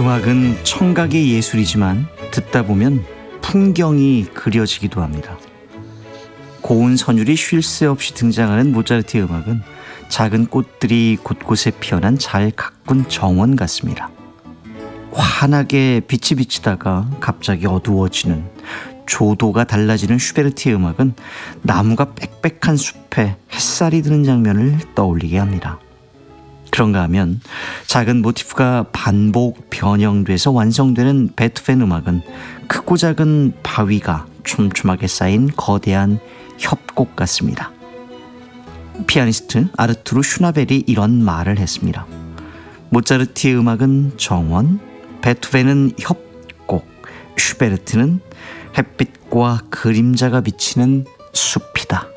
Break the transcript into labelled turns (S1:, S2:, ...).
S1: 음악은 청각의 예술이지만 듣다 보면 풍경이 그려지기도 합니다. 고운 선율이 쉴 새 없이 등장하는 모차르트의 음악은 작은 꽃들이 곳곳에 피어난 잘 가꾼 정원 같습니다. 환하게 빛이 비치다가 갑자기 어두워지는, 조도가 달라지는 슈베르트의 음악은 나무가 빽빽한 숲에 햇살이 드는 장면을 떠올리게 합니다. 그런가 하면 작은 모티프가 반복 변형돼서 완성되는 베토벤 음악은 크고 작은 바위가 촘촘하게 쌓인 거대한 협곡 같습니다. 피아니스트 아르투르 슈나벨이 이런 말을 했습니다. 모차르트의 음악은 정원, 베토벤은 협곡, 슈베르트는 햇빛과 그림자가 비치는 숲이다.